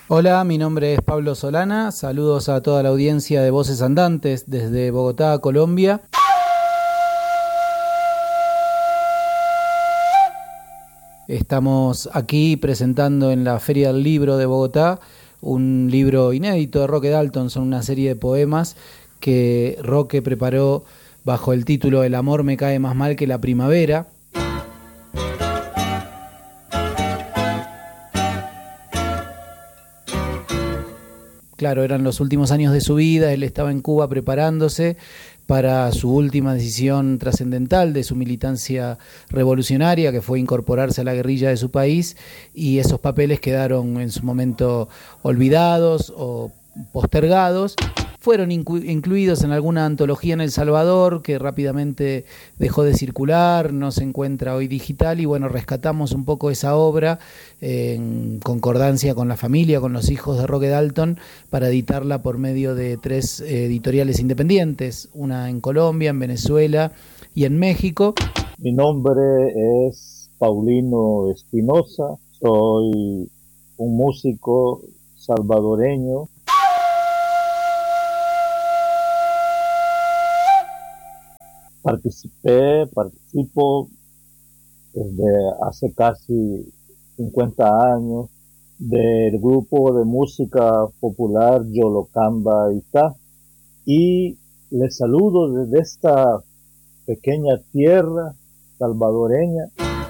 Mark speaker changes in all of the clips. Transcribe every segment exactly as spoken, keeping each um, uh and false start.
Speaker 1: Hola, mi nombre es Pablo Solana, saludos a toda la audiencia de Voces Andantes desde Bogotá, Colombia. Estamos aquí presentando en la Feria del Libro de Bogotá un libro inédito de Roque Dalton, son una serie de poemas que Roque preparó bajo el título El amor me cae más mal que la primavera. Claro, eran los últimos años de su vida, él estaba en Cuba preparándose para su última decisión trascendental de su militancia revolucionaria, que fue incorporarse a la guerrilla de su país, y esos papeles quedaron en su momento olvidados o postergados. Fueron inclu- incluidos en alguna antología en El Salvador que rápidamente dejó de circular, no se encuentra hoy digital, y bueno, rescatamos un poco esa obra eh, en concordancia con la familia, con los hijos de Roque Dalton, para editarla por medio de tres eh, editoriales independientes, una en Colombia, en Venezuela y en México.
Speaker 2: Mi nombre es Paulino Espinosa, soy un músico salvadoreño. Participé, participo desde hace casi cincuenta años del grupo de música popular Yolocamba Itá, y les saludo desde esta pequeña tierra salvadoreña.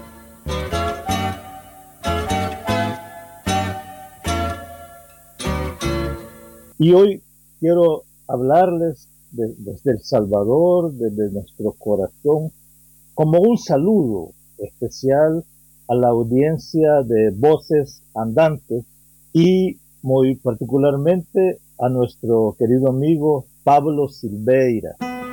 Speaker 2: Y hoy quiero hablarles de, desde El Salvador, desde nuestro corazón, como un saludo especial a la audiencia de Voces Andantes y muy particularmente a nuestro querido amigo Pablo Silveira.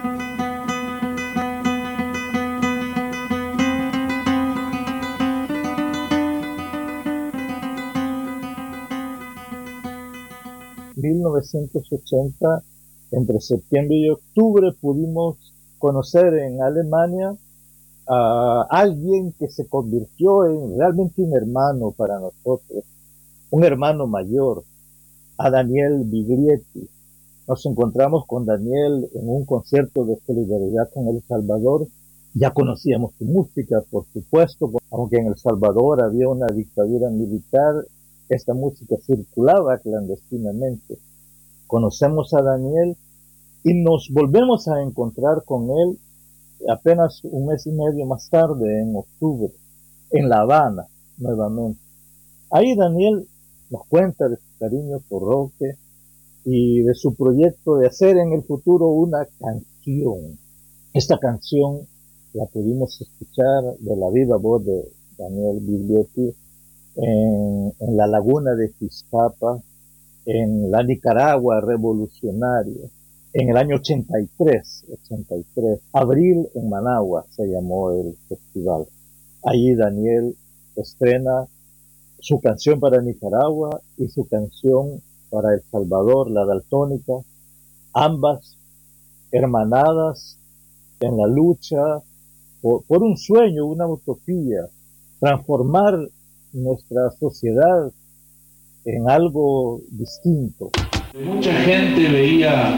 Speaker 2: mil novecientos ochenta, entre septiembre y octubre, pudimos conocer en Alemania a alguien que se convirtió en realmente un hermano para nosotros, un hermano mayor, a Daniel Biglietti. Nos encontramos con Daniel en un concierto de solidaridad con El Salvador. Ya conocíamos su música, por supuesto, aunque en El Salvador había una dictadura militar, esta música circulaba clandestinamente. Conocemos a Daniel y nos volvemos a encontrar con él apenas un mes y medio más tarde, en octubre, en La Habana, nuevamente. Ahí Daniel nos cuenta de su cariño por Roque y de su proyecto de hacer en el futuro una canción. Esta canción la pudimos escuchar de la viva voz de Daniel Biglietti en, en la laguna de Tizcapa, en la Nicaragua revolucionaria, en el año ochenta y tres, Abril en Managua se llamó el festival. Allí Daniel estrena su canción para Nicaragua y su canción para El Salvador, la daltónica, ambas hermanadas en la lucha por, por un sueño, una utopía, transformar nuestra sociedad en algo distinto.
Speaker 3: Mucha gente veía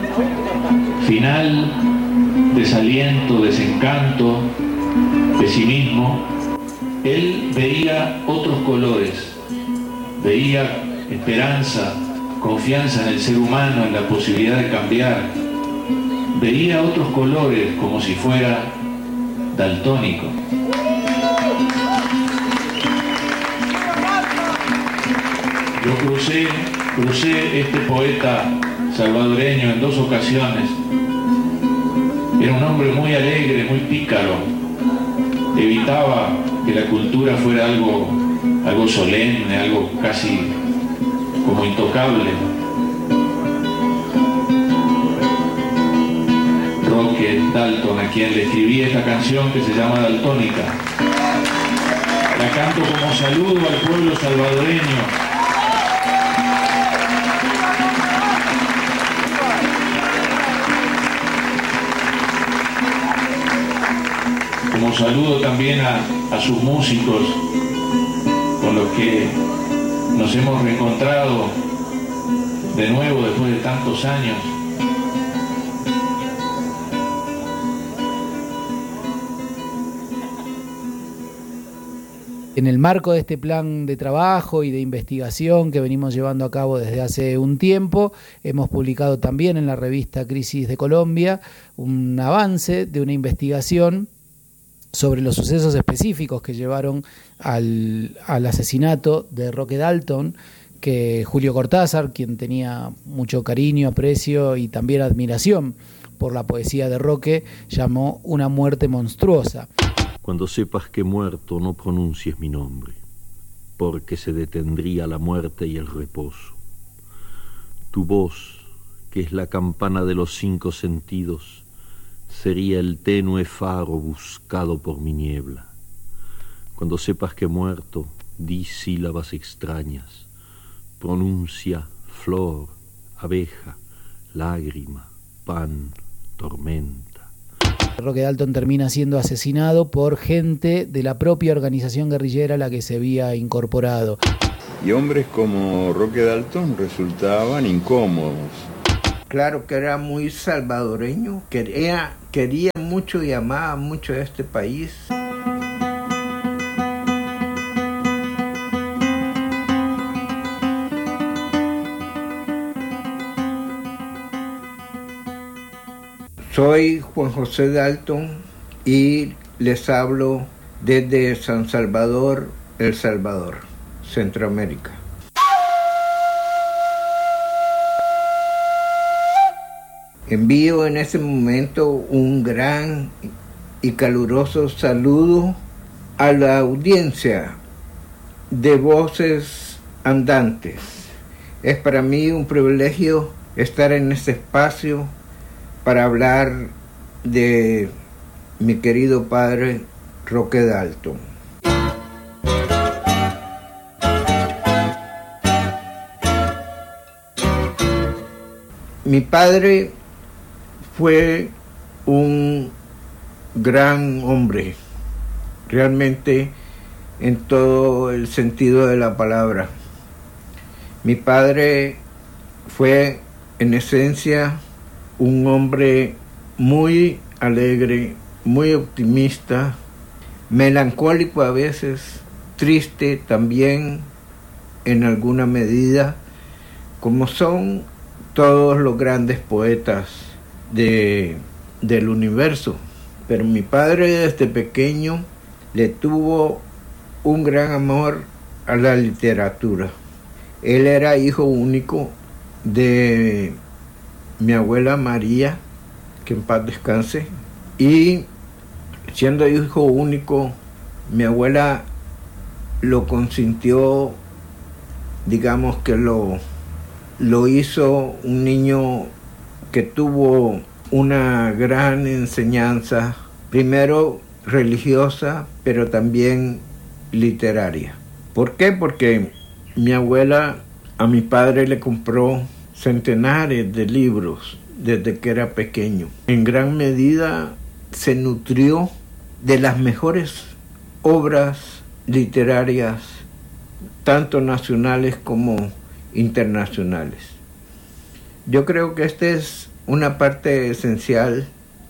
Speaker 3: final, desaliento, desencanto, pesimismo. Él veía otros colores, veía esperanza, confianza en el ser humano, en la posibilidad de cambiar. Veía otros colores como si fuera daltónico. Yo crucé, crucé este poeta salvadoreño en dos ocasiones. Era un hombre muy alegre, muy pícaro. Evitaba que la cultura fuera algo, algo solemne, algo casi como intocable. Roque Dalton, a quien le escribí esta canción que se llama Daltónica. La canto como saludo al pueblo salvadoreño. Como saludo también a, a sus músicos, con los que nos hemos reencontrado de nuevo después de tantos años.
Speaker 1: En el marco de este plan de trabajo y de investigación que venimos llevando a cabo desde hace un tiempo, hemos publicado también en la revista Crisis de Colombia un avance de una investigación sobre los sucesos específicos que llevaron al, al asesinato de Roque Dalton, que Julio Cortázar, quien tenía mucho cariño, aprecio y también admiración por la poesía de Roque, llamó una muerte monstruosa.
Speaker 4: Cuando sepas que he muerto, no pronuncies mi nombre, porque se detendría la muerte y el reposo. Tu voz, que es la campana de los cinco sentidos, sería el tenue faro buscado por mi niebla. Cuando sepas que he muerto, di sílabas extrañas, pronuncia flor, abeja, lágrima, pan, tormenta.
Speaker 1: Roque Dalton termina siendo asesinado por gente de la propia organización guerrillera a la que se había incorporado.
Speaker 5: Y hombres como Roque Dalton resultaban incómodos.
Speaker 6: Claro que era muy salvadoreño, quería, quería mucho y amaba mucho a este país. Soy Juan José Dalton y les hablo desde San Salvador, El Salvador, Centroamérica. Envío en este momento un gran y caluroso saludo a la audiencia de Voces Andantes. Es para mí un privilegio estar en este espacio para hablar de mi querido padre Roque Dalton. Mi padre fue un gran hombre, realmente en todo el sentido de la palabra. Mi padre fue en esencia un hombre muy alegre, muy optimista, melancólico a veces, triste también en alguna medida, como son todos los grandes poetas de, del universo. Pero mi padre desde pequeño le tuvo un gran amor a la literatura. Él era hijo único de mi abuela María, que en paz descanse, y siendo hijo único, mi abuela lo consintió, digamos que lo, lo hizo un niño que tuvo una gran enseñanza, primero religiosa, pero también literaria. ¿Por qué? Porque mi abuela a mi padre le compró centenares de libros desde que era pequeño. En gran medida se nutrió de las mejores obras literarias, tanto nacionales como internacionales. Yo creo que esta es una parte esencial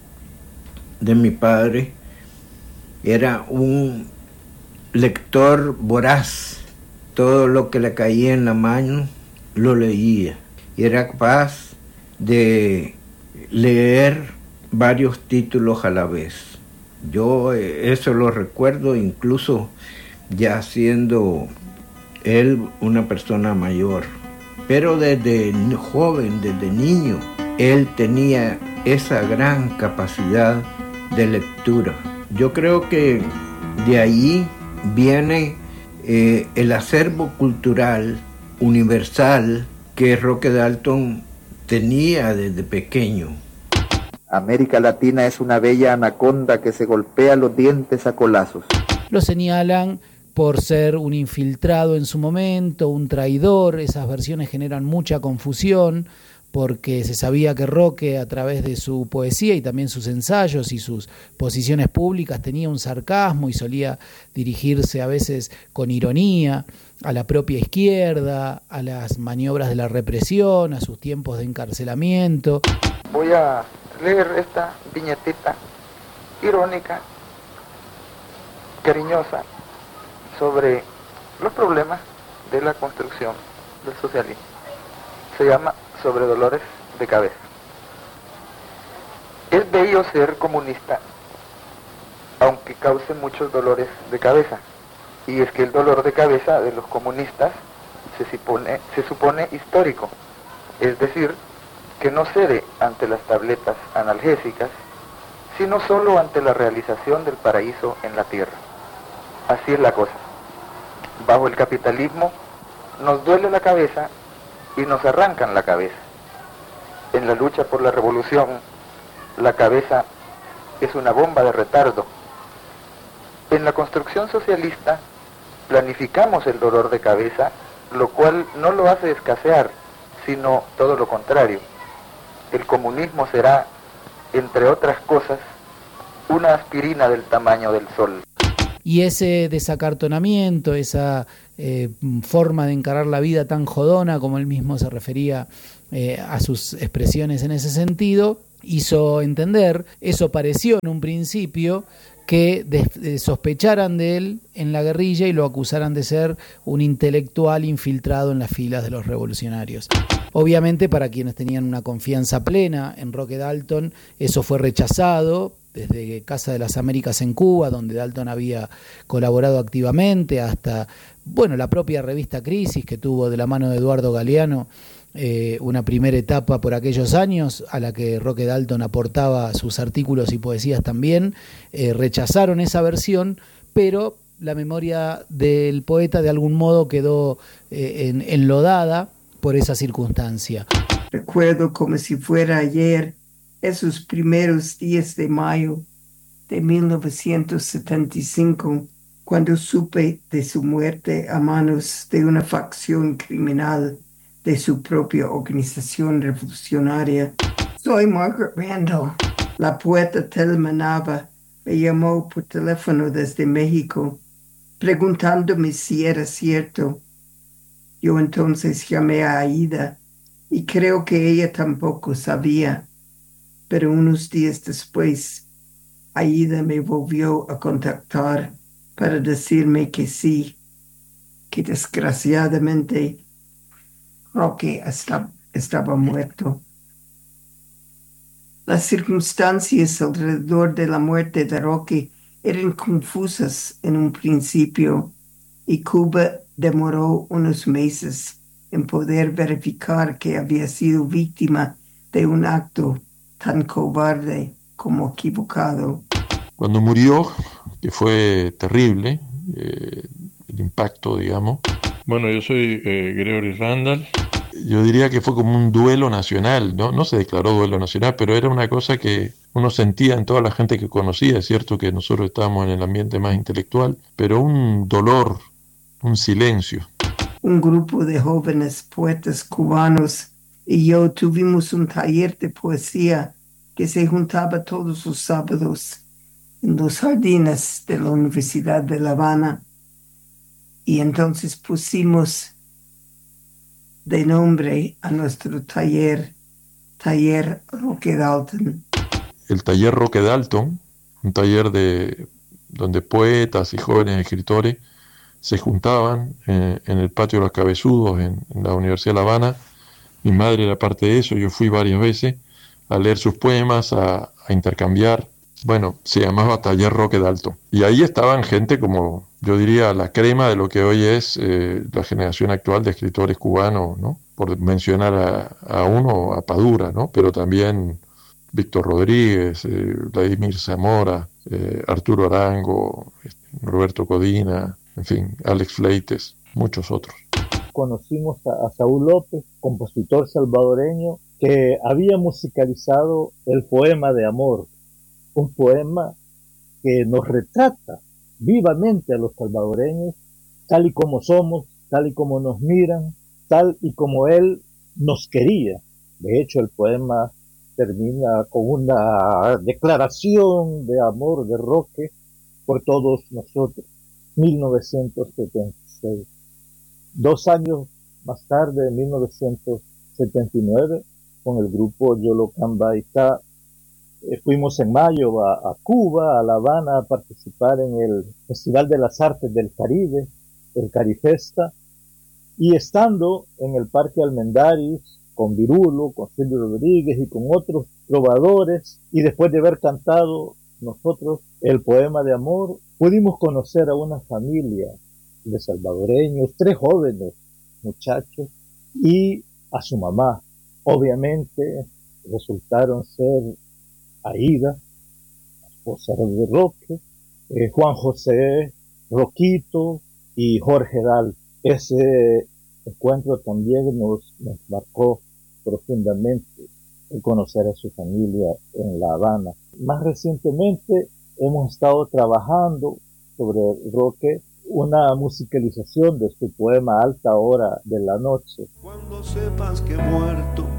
Speaker 6: de mi padre. Era un lector voraz. Todo lo que le caía en la mano lo leía. Y era capaz de leer varios títulos a la vez. Yo eso lo recuerdo incluso ya siendo él una persona mayor. Pero desde joven, desde niño, él tenía esa gran capacidad de lectura. Yo creo que de ahí viene eh, el acervo cultural universal que Roque Dalton tenía desde pequeño.
Speaker 7: América Latina es una bella anaconda que se golpea los dientes a colazos.
Speaker 1: Lo señalan por ser un infiltrado en su momento, un traidor. Esas versiones generan mucha confusión porque se sabía que Roque, a través de su poesía y también sus ensayos y sus posiciones públicas, tenía un sarcasmo y solía dirigirse a veces con ironía a la propia izquierda, a las maniobras de la represión, a sus tiempos de encarcelamiento.
Speaker 8: Voy a leer esta viñetita irónica, cariñosa, sobre los problemas de la construcción del socialismo. Se llama Sobre dolores de cabeza. Es bello ser comunista, aunque cause muchos dolores de cabeza. Y es que el dolor de cabeza de los comunistas se supone, se supone histórico, es decir, que no cede ante las tabletas analgésicas, sino solo ante la realización del paraíso en la tierra. Así es la cosa. Bajo el capitalismo nos duele la cabeza y nos arrancan la cabeza. En la lucha por la revolución, la cabeza es una bomba de retardo. En la construcción socialista, planificamos el dolor de cabeza, lo cual no lo hace escasear, sino todo lo contrario. El comunismo será, entre otras cosas, una aspirina del tamaño del sol.
Speaker 1: Y ese desacartonamiento, esa eh, forma de encarar la vida tan jodona, como él mismo se refería eh, a sus expresiones en ese sentido, hizo entender, eso pareció en un principio, que de, de sospecharan de él en la guerrilla y lo acusaran de ser un intelectual infiltrado en las filas de los revolucionarios. Obviamente, para quienes tenían una confianza plena en Roque Dalton, eso fue rechazado, desde Casa de las Américas en Cuba, donde Dalton había colaborado activamente, hasta bueno, la propia revista Crisis, que tuvo de la mano de Eduardo Galeano eh, una primera etapa por aquellos años, a la que Roque Dalton aportaba sus artículos y poesías también, eh, rechazaron esa versión, pero la memoria del poeta de algún modo quedó eh, en, enlodada por esa circunstancia.
Speaker 9: Recuerdo como si fuera ayer esos primeros días de mayo de mil novecientos setenta y cinco, cuando supe de su muerte a manos de una facción criminal de su propia organización revolucionaria. Soy Margaret Randall. La poeta Thelma Nava me llamó por teléfono desde México, preguntándome si era cierto. Yo entonces llamé a Aida y creo que ella tampoco sabía. Pero unos días después, Aida me volvió a contactar para decirme que sí, que desgraciadamente Roque estaba, estaba muerto. Las circunstancias alrededor de la muerte de Roque eran confusas en un principio y Cuba demoró unos meses en poder verificar que había sido víctima de un acto tan cobarde como equivocado.
Speaker 10: Cuando murió, que fue terrible, eh, el impacto, digamos.
Speaker 3: Bueno, yo soy eh, Gregory Randall.
Speaker 10: Yo diría que fue como un duelo nacional, ¿no? No se declaró duelo nacional, pero era una cosa que uno sentía en toda la gente que conocía. Es cierto que nosotros estábamos en el ambiente más intelectual, pero un dolor, un silencio.
Speaker 9: Un grupo de jóvenes poetas cubanos y yo tuvimos un taller de poesía que se juntaba todos los sábados en los jardines de la Universidad de La Habana. Y entonces pusimos de nombre a nuestro taller, Taller Roque Dalton.
Speaker 10: El taller Roque Dalton, un taller de, donde poetas y jóvenes escritores se juntaban en, en el patio de los Cabezudos en, en la Universidad de La Habana. Mi madre era parte de eso, yo fui varias veces a leer sus poemas, a, a intercambiar. Bueno, se llamaba Taller Roque Dalton. Y ahí estaban gente como, yo diría, la crema de lo que hoy es eh, la generación actual de escritores cubanos, ¿no? Por mencionar a, a uno, a Padura, ¿no? Pero también Víctor Rodríguez, eh, Vladimir Zamora, eh, Arturo Arango, Roberto Codina, en fin, Alex Fleites, muchos otros.
Speaker 2: Conocimos a, a Saúl López, compositor salvadoreño, que había musicalizado el poema de amor, un poema que nos retrata vivamente a los salvadoreños, tal y como somos, tal y como nos miran, tal y como él nos quería. De hecho, el poema termina con una declaración de amor de Roque por todos nosotros. mil novecientos setenta y seis. Dos años más tarde, en mil novecientos setenta y nueve, con el grupo Yolocambaitá, eh, fuimos en mayo a, a Cuba, a La Habana, a participar en el Festival de las Artes del Caribe, el Carifesta, y estando en el Parque Almendaris, con Virulo, con Silvio Rodríguez y con otros trovadores, y después de haber cantado nosotros el poema de amor, pudimos conocer a una familia de salvadoreños, tres jóvenes muchachos, y a su mamá. Obviamente resultaron ser Aida, la esposa de Roque, eh, Juan José, Roquito y Jorge Dal. Ese encuentro también nos, nos marcó profundamente el conocer a su familia en La Habana. Más recientemente hemos estado trabajando sobre Roque una musicalización de su poema Alta Hora de la Noche.
Speaker 11: Cuando sepas que he muerto,